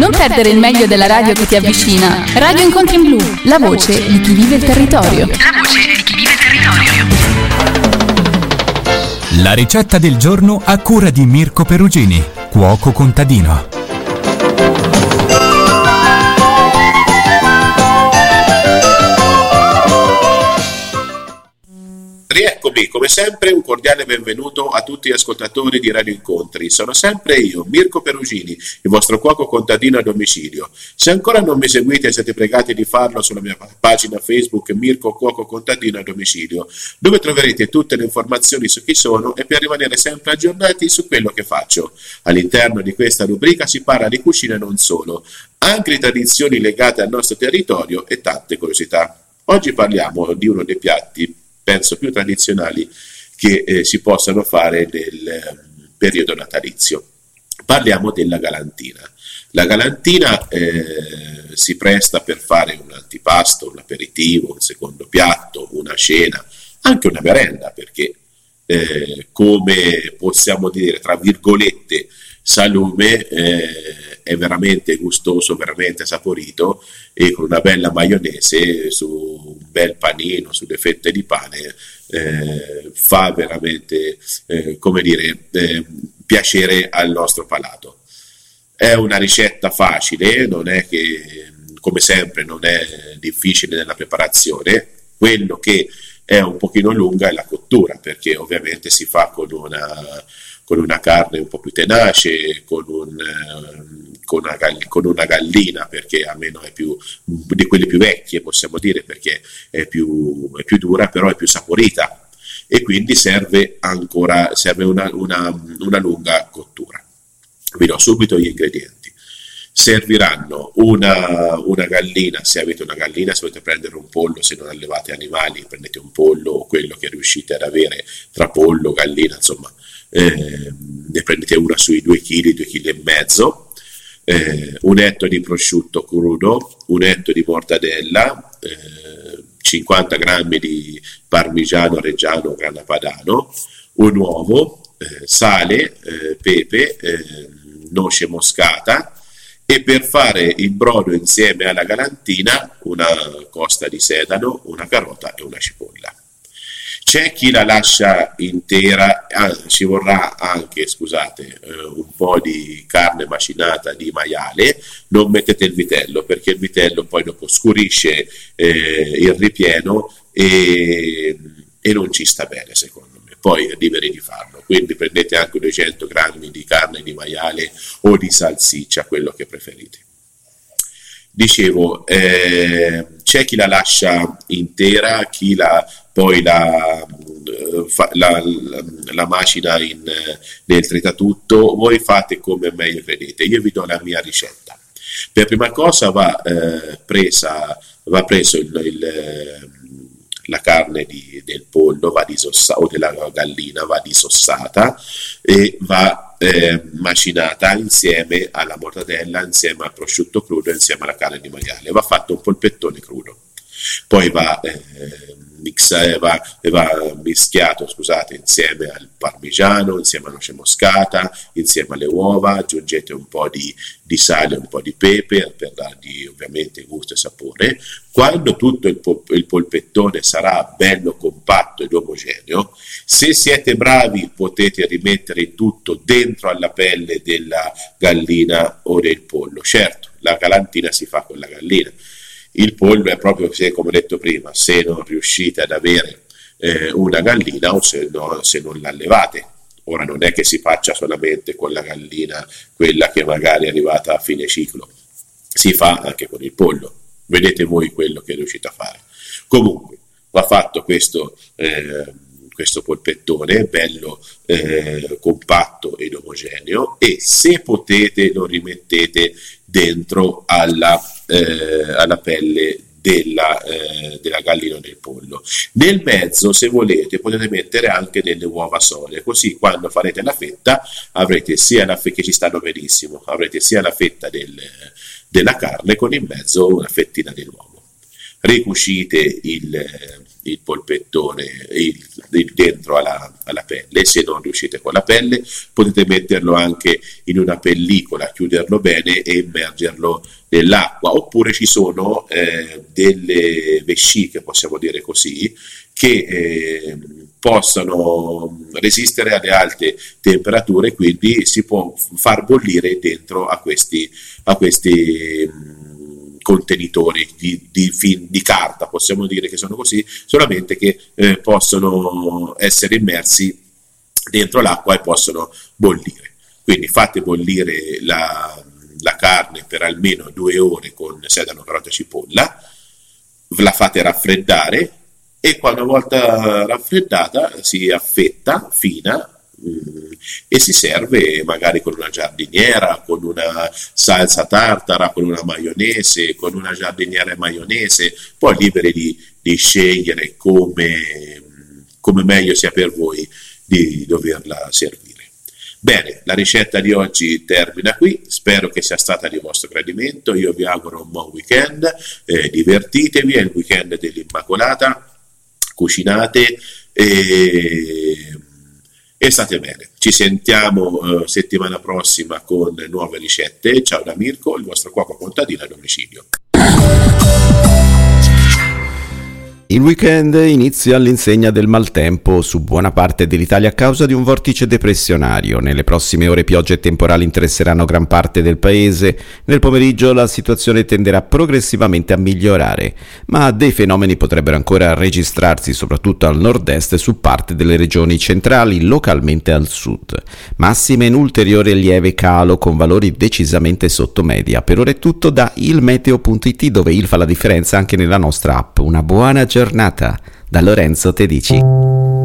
Non perdere il meglio della radio che ti avvicina. Radio Incontri in Blu, la voce di chi vive il territorio. La voce di chi vive il territorio. La ricetta del giorno a cura di Mirko Perugini, cuoco contadino. Rieccomi, come sempre un cordiale benvenuto a tutti gli ascoltatori di Radio Incontri. Sono sempre io, Mirko Perugini, il vostro cuoco contadino a domicilio. Se ancora non mi seguite siete pregati di farlo sulla mia pagina Facebook Mirko Cuoco Contadino a domicilio, dove troverete tutte le informazioni su chi sono e per rimanere sempre aggiornati su quello che faccio. All'interno di questa rubrica si parla di cucina e non solo, anche di tradizioni legate al nostro territorio e tante curiosità. Oggi parliamo di uno dei piatti penso più tradizionali che si possano fare nel periodo natalizio. Parliamo della galantina. La galantina si presta per fare un antipasto, un aperitivo, un secondo piatto, una cena, anche una merenda, perché come possiamo dire, tra virgolette, salume, è veramente gustoso, veramente saporito, e con una bella maionese su un bel panino, su due fette di pane, fa veramente piacere al nostro palato. È una ricetta facile, non è che, come sempre, non è difficile nella preparazione. Quello che è un pochino lunga è la cottura, perché ovviamente si fa con una carne un po' più tenace, con una gallina, perché almeno è più di quelle più vecchie, possiamo dire, perché è più dura, però è più saporita, e quindi serve una lunga cottura. Vi do subito gli ingredienti. Serviranno una gallina, se avete una gallina. Se volete prendere un pollo, se non allevate animali, prendete un pollo o quello che riuscite ad avere tra pollo, gallina, insomma, ne prendete una sui 2 kg, 2 kg e mezzo, un etto di prosciutto crudo, un etto di mortadella, 50 grammi di parmigiano reggiano o grana padano, un uovo, sale, pepe, noce moscata, e per fare il brodo insieme alla galantina una costa di sedano, una carota e una cipolla. C'è chi la lascia intera, ci vorrà anche, un po' di carne macinata di maiale. Non mettete il vitello, perché il vitello poi dopo scurisce il ripieno e non ci sta bene, secondo me. Poi è liberi di farlo, quindi prendete anche 200 grammi di carne di maiale o di salsiccia, quello che preferite. Dicevo, c'è chi la lascia intera, chi poi la macina nel tritatutto. Voi fate come meglio credete. Io vi do la mia ricetta. Per prima cosa va preso la carne del pollo, o della gallina, va disossata e va macinata insieme alla mortadella, insieme al prosciutto crudo, insieme alla carne di maiale. Va fatto un polpettone crudo. Poi va mischiato insieme al parmigiano, insieme alla noce moscata, insieme alle uova. Aggiungete un po' di sale, un po' di pepe per dargli ovviamente gusto e sapore. Quando tutto il polpettone sarà bello compatto ed omogeneo, se siete bravi potete rimettere tutto dentro alla pelle della gallina o del pollo. Certo, la galantina si fa con la gallina. Il pollo è proprio, come ho detto prima, se non riuscite ad avere una gallina, o se non l'allevate. Ora non è che si faccia solamente con la gallina, quella che magari è arrivata a fine ciclo, si fa anche con il pollo. Vedete voi quello che riuscite a fare. Comunque va fatto questo polpettone bello compatto ed omogeneo, e se potete lo rimettete dentro alla pelle della gallina o del pollo. Nel mezzo, se volete, potete mettere anche delle uova sode, così quando farete la fetta avrete sia che ci stanno benissimo, avrete sia la fetta della carne con in mezzo una fettina dell'uovo. ricucite il polpettone dentro alla pelle. Se non riuscite con la pelle, potete metterlo anche in una pellicola, chiuderlo bene e immergerlo nell'acqua, oppure ci sono delle vesciche, possiamo dire così, che possono resistere alle alte temperature, quindi si può far bollire dentro a questi contenitori di carta, possiamo dire che sono così, solamente che possono essere immersi dentro l'acqua e possono bollire. Quindi fate bollire la carne per almeno 2 ore con sedano, carota e cipolla, la fate raffreddare e una volta raffreddata si affetta fina e si serve magari con una giardiniera, con una salsa tartara, con una maionese, con una giardiniera e maionese, poi liberi di scegliere come meglio sia per voi di doverla servire. Bene, la ricetta di oggi termina qui, spero che sia stata di vostro gradimento, io vi auguro un buon weekend, divertitevi, è il weekend dell'Immacolata, cucinate e state bene. Ci sentiamo settimana prossima con nuove ricette. Ciao da Mirko, il vostro cuoco contadino a domicilio. Il weekend inizia all'insegna del maltempo su buona parte dell'Italia a causa di un vortice depressionario. Nelle prossime ore piogge e temporali interesseranno gran parte del paese. Nel pomeriggio la situazione tenderà progressivamente a migliorare, ma dei fenomeni potrebbero ancora registrarsi soprattutto al nord-est su parte delle regioni centrali, localmente al sud. Massime in ulteriore lieve calo con valori decisamente sotto media. Per ora è tutto da ilmeteo.it, dove il fa la differenza anche nella nostra app. Una buona giornata da Lorenzo Tedici.